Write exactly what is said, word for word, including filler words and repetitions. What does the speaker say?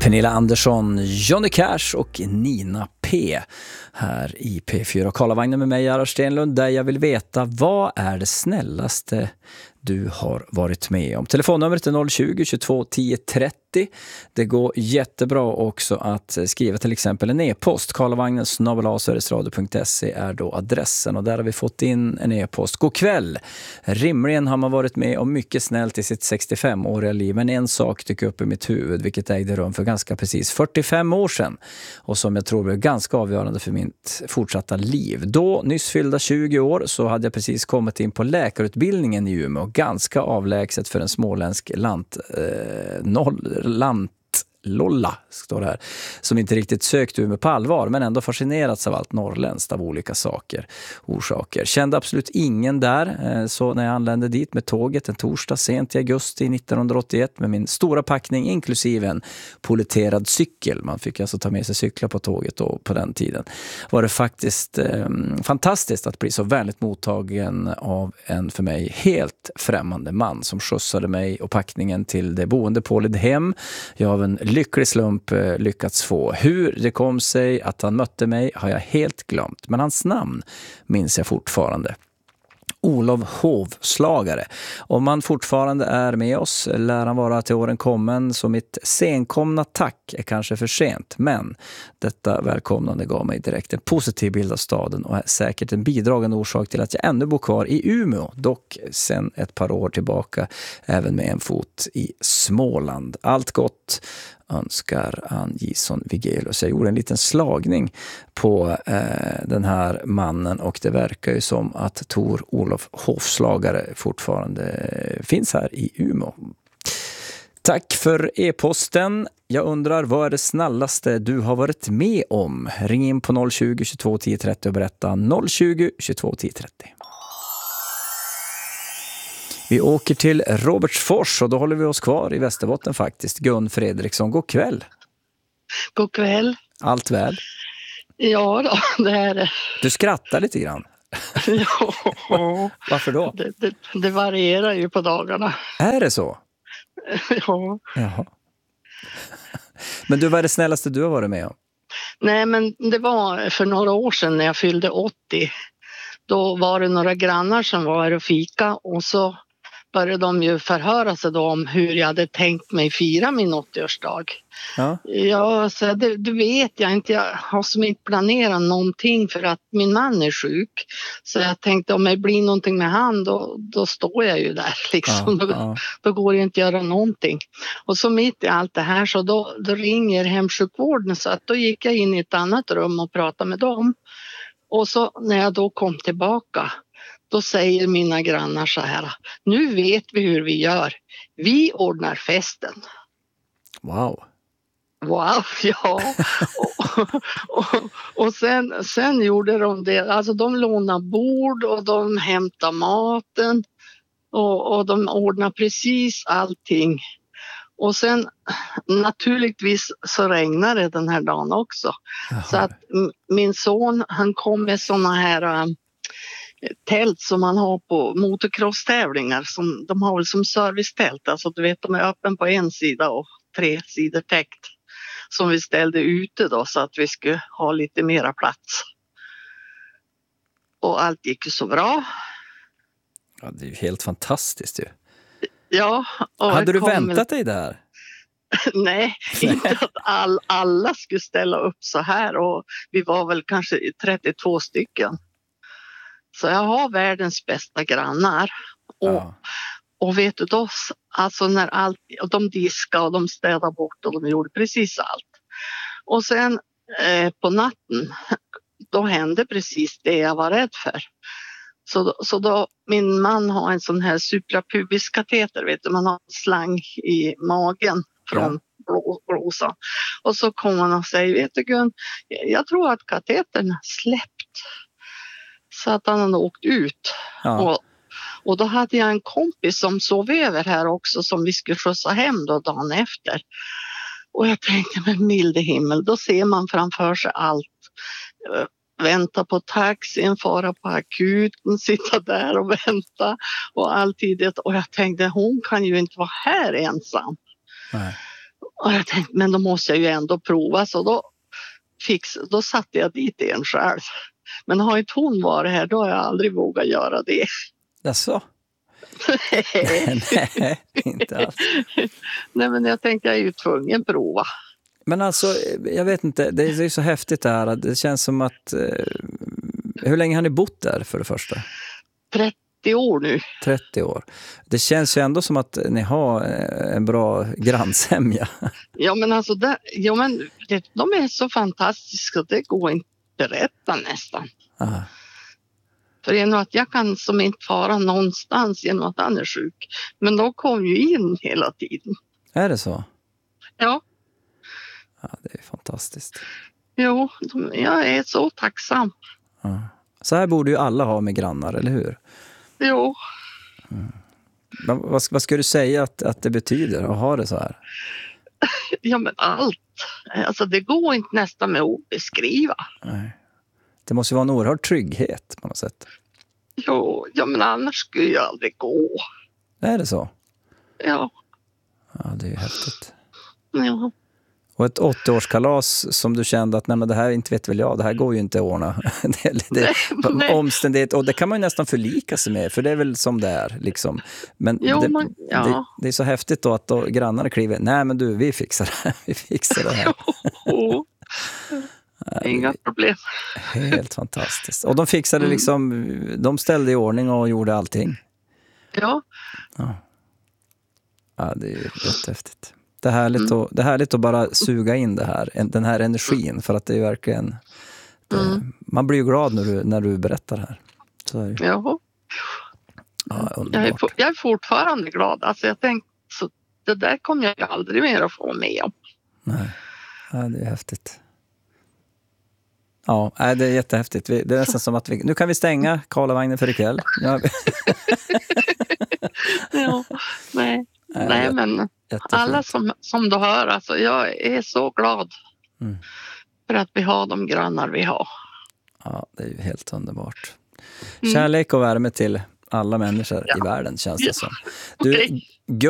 Pernilla Andersson, Johnny Cash och Nina P. här i P fyra Karlavagnen med mig, Ara Stenlund, där jag vill veta vad är det snällaste du har varit med om. Telefonnumret är noll tjugo, tjugotvå, tio, trettio. Det går jättebra också att skriva till exempel en e-post. Karlavagnen snabel-a sverigesradio punkt se är då adressen, och där har vi fått in en e-post. God kväll! Rimligen har man varit med om mycket snällt i sitt sextiofem-åriga liv, men en sak dyker upp i mitt huvud, vilket ägde rum för ganska precis fyrtiofem år sedan, och som jag tror blev ganska avgörande för mitt fortsatta liv. Då, nyss fyllda tjugo år, så hade jag precis kommit in på läkarutbildningen i Umeå, ganska avlägset för en småländsk lant, eh, noll, lant Lolla, står det här, som inte riktigt sökt Umeå på allvar, men ändå fascinerats av allt norrländskt av olika saker, orsaker. Kände absolut ingen där, så när jag anlände dit med tåget en torsdag sent i augusti nittonhundraåttioett med min stora packning inklusive en politerad cykel, man fick alltså ta med sig cyklar på tåget då på den tiden, var det faktiskt eh, fantastiskt att bli så vänligt mottagen av en för mig helt främmande man som skjutsade mig och packningen till det boende på Lidhem. Jag har en lycklig slump lyckats få. Hur det kom sig att han mötte mig har jag helt glömt, men hans namn minns jag fortfarande. Olof Hovslagare. Om han fortfarande är med oss lär han vara till åren kommen, så mitt senkomna tack är kanske för sent, men detta välkomnande gav mig direkt en positiv bild av staden och är säkert en bidragande orsak till att jag ännu bor kvar i Umeå, dock sedan ett par år tillbaka även med en fot i Småland. Allt gott önskar Ann Gison Vigelius. Jag gjorde en liten slagning på eh, den här mannen, och det verkar ju som att Tor Olof Hovslagare fortfarande finns här i Umeå. Tack för e-posten. Jag undrar, vad är det snällaste du har varit med om? Ring in på noll tjugo, tjugotvå, tio, trettio och berätta. noll tjugo, tjugotvå, tio, trettio. Vi åker till Robertsfors, och då håller vi oss kvar i Västerbotten faktiskt. Gun Fredriksson, god kväll. God kväll. Allt väl? Ja då, det är det. Du skrattar lite grann. Ja. Varför då? Det, det, det varierar ju på dagarna. Är det så? Ja. Jaha. Men du, vad är det snällaste du har varit med om? Nej, men det var för några år sedan när jag fyllde åttio. Då var det några grannar som var här och fika, och så började de ju förhöra sig då om hur jag hade tänkt mig fira min åttioårsdag. Ja. Ja, så det, det vet jag inte. Jag har som inte planerat någonting för att min man är sjuk. Så jag tänkte, om det blir någonting med han, då, då står jag ju där liksom. Ja, ja. Då, då går det inte att göra någonting. Och så mitt i allt det här så då, då ringer hemsjukvården, så att då gick jag in i ett annat rum och pratade med dem. Och så när jag då kom tillbaka, då säger mina grannar så här: nu vet vi hur vi gör. Vi ordnar festen. Wow. Wow, ja. och och, och sen, sen gjorde de det. Alltså de lånade bord och de hämtade maten. Och, och de ordnade precis allting. Och sen naturligtvis så regnade det den här dagen också. Jaha. Så att m- min son, han kom med såna här äh, tält som man har på motocross-tävlingar. Som, de har väl som servicetält. Alltså du vet, de är öppen på en sida och tre sidor täckt. Som vi ställde ute då, så att vi skulle ha lite mera plats. Och allt gick ju så bra. Ja, det är ju helt fantastiskt ju. Ja. Och hade du kom... väntat dig där? Nej, inte att all, alla skulle ställa upp så här, och vi var väl kanske trettiotvå stycken. Så jag har världens bästa grannar. Och, ja. och vet du då, alltså när allt, de diskade och de städade bort och de gjorde precis allt. Och sen eh, på natten, då hände precis det jag var rädd för. Så, så då, min man har en sån här suprapubiskateter, vet du, man har en slang i magen från ja. blåsan. Och så kommer han och säger, vet du Gun, jag tror att katetern släppt. Så att han hade åkt ut. Ja. Och, och då hade jag en kompis som sov över här också, som vi skulle skjutsa hem då dagen efter. Och jag tänkte, men milde himmel, då ser man framför sig allt. Vänta på taxin, fara på akuten, sitta där och vänta och alltid det. Och jag tänkte, hon kan ju inte vara här ensam. Nej. Och jag tänkte, men då måste jag ju ändå prova. Så då, fix, då satte jag dit en själv. Men har inte hon varit här, då har jag aldrig vågat göra det. Jaså? Nej. Nej, inte alls. Nej, men jag tänkte, jag är ju tvungen att prova. Men alltså, jag vet inte, det är ju så häftigt det här. Det känns som att... Eh, hur länge har ni bott där för det första? trettio år nu. trettio år. Det känns ju ändå som att ni har en bra grannsämja. Ja, men alltså, det, ja, men det, de är så fantastiska, det går inte att berätta nästan. Aha. För genom att jag kan som inte fara någonstans genom att han är sjuk. Men de kom ju in hela tiden. Är det så? Ja. Ja, det är fantastiskt. Jo, de, jag är så tacksam. Ja. Så här borde ju alla ha med grannar, eller hur? Jo. Mm. Men vad, vad ska du säga att, att det betyder att ha det så här? Ja, men allt. Alltså det går inte nästan med att beskriva. Nej. Det måste ju vara en oerhörd trygghet på något sätt. Jo, ja, men annars skulle jag aldrig gå. Är det så? Ja. Ja, det är ju häftigt. Ja. Och ett åttio-årskalas som du kände att nej, men det här inte vet väl jag, det här går ju inte att ordna. det, det, Nej, nej. Omständighet, och det kan man ju nästan förlika sig med, för det är väl som det är. Liksom. Men Jo, det, man, ja. det, det är så häftigt då att då grannarna kliver, nej men du, vi fixar det här. Vi fixar det här. Jo. Inga problem. Helt fantastiskt. Och de fixade Mm. liksom, de ställde i ordning och gjorde allting. Ja. Ja, ja det är ju jättehäftigt. Det är, härligt Mm. att, det är härligt att bara suga in det här, den här energin, för att det är verkligen... Det, Mm. man blir ju glad när du, när du berättar det här. Så är det. Ja. Ja, Jag är, underbart. for- jag är fortfarande glad. Alltså jag tänkte, så det där kommer jag aldrig mer att få med om. Nej. Ja, det är häftigt. Ja, nej, det är jättehäftigt. Vi, det är nästan som att vi... Nu kan vi stänga Karlavagnen för ikväll. Ja, Ja, nej, Nej, nej det- men jättefint. alla som, som du hör, alltså jag är så glad Mm. för att vi har de grannar vi har. Ja, det är ju helt underbart. Mm. Kärlek och värme till alla människor Ja. i världen, känns det Ja. som. Du, Okej.